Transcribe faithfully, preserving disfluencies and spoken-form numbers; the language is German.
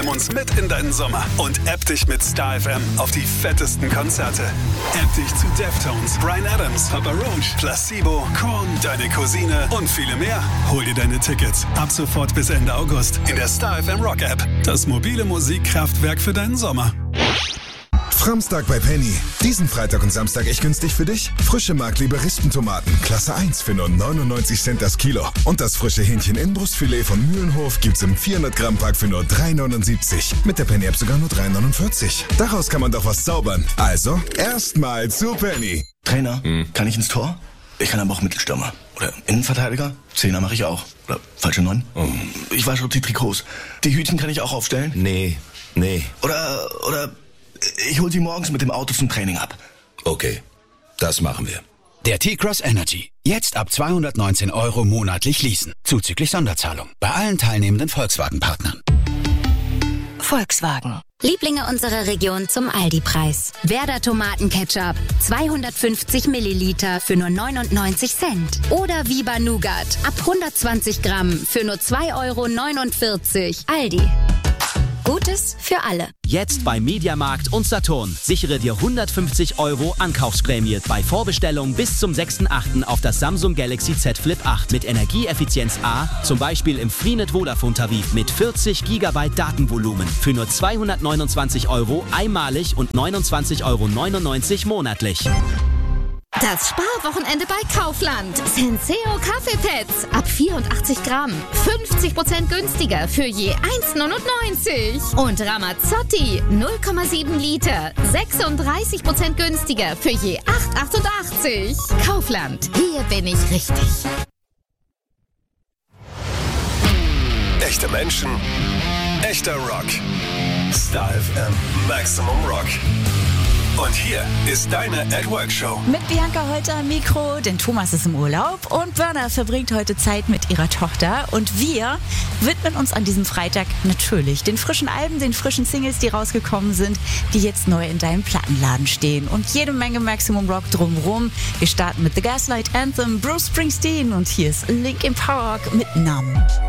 Nimm uns mit in deinen Sommer und app dich mit Star F M auf die fettesten Konzerte. App dich zu Deftones, Bryan Adams, Papa Roach, Placebo, Korn, Deine Cousine und viele mehr. Hol dir deine Tickets ab sofort bis Ende August in der Star F M Rock App. Das mobile Musikkraftwerk für deinen Sommer. Framstag bei Penny. Diesen Freitag und Samstag echt günstig für dich? Frische Markliebe Rispentomaten, Klasse eins für nur neunundneunzig Cent das Kilo. Und das frische Hähnchen-Innenbrustfilet von Mühlenhof gibt's im vierhundert Gramm Pack für nur drei neunundsiebzig. Mit der Penny-App sogar nur drei neunundvierzig. Daraus kann man doch was zaubern. Also, erstmal zu Penny. Trainer, hm. kann ich ins Tor? Ich kann aber auch Mittelstürmer. Oder Innenverteidiger? Zehner mache ich auch. Oder falsche Neun? Oh. Ich wasche die Trikots. Die Hütchen kann ich auch aufstellen? Nee, nee. Oder, oder... Ich hol sie morgens mit dem Auto zum Training ab. Okay, das machen wir. Der T-Cross Energy. Jetzt ab zweihundertneunzehn Euro monatlich leasen. Zuzüglich Sonderzahlung. Bei allen teilnehmenden Volkswagen-Partnern. Volkswagen. Lieblinge unserer Region zum Aldi-Preis. Werder Tomatenketchup. zweihundertfünfzig Milliliter für nur neunundneunzig Cent. Oder Viva Nougat. Ab hundertzwanzig Gramm für nur zwei Euro neunundvierzig. Aldi. Gutes für alle. Jetzt bei Mediamarkt und Saturn. Sichere dir hundertfünfzig Euro Ankaufsprämie bei Vorbestellung bis zum sechsten achten auf das Samsung Galaxy Z Flip acht mit Energieeffizienz A, zum Beispiel im Freenet Vodafone Tarif mit vierzig Gigabyte Datenvolumen für nur zweihundertneunundzwanzig Euro einmalig und neunundzwanzig Euro neunundneunzig monatlich. Das Sparwochenende bei Kaufland. Senseo Kaffeepads ab vierundachtzig Gramm. fünfzig Prozent günstiger für je eins neunundneunzig. Und Ramazzotti null Komma sieben Liter. sechsunddreißig Prozent günstiger für je acht achtundachtzig. Kaufland. Hier bin ich richtig. Echte Menschen, echter Rock. Star F M Maximum Rock. Und hier ist deine At Work Show. Mit Bianca heute am Mikro, denn Thomas ist im Urlaub und Berna verbringt heute Zeit mit ihrer Tochter. Und wir widmen uns an diesem Freitag natürlich den frischen Alben, den frischen Singles, die rausgekommen sind, die jetzt neu in deinem Plattenladen stehen. Und jede Menge Maximum Rock drumherum. Wir starten mit The Gaslight Anthem, Bruce Springsteen und hier ist Linkin Park mit Numb.